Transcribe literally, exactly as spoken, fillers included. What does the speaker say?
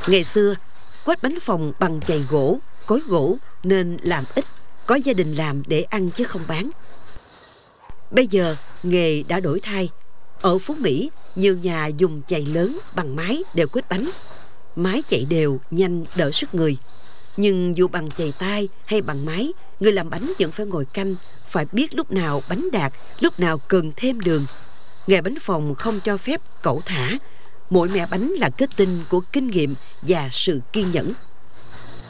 Ngày xưa, quết bánh phồng bằng chày gỗ, cối gỗ nên làm ít, có gia đình làm để ăn chứ không bán. Bây giờ, nghề đã đổi thay. Ở Phú Mỹ, nhiều nhà dùng chày lớn bằng máy để quết bánh. Máy chạy đều, nhanh, đỡ sức người. Nhưng dù bằng chày tay hay bằng máy, người làm bánh vẫn phải ngồi canh, phải biết lúc nào bánh đạt, lúc nào cần thêm đường. Nghề bánh phồng không cho phép cẩu thả. Mỗi mẻ bánh là kết tinh của kinh nghiệm và sự kiên nhẫn.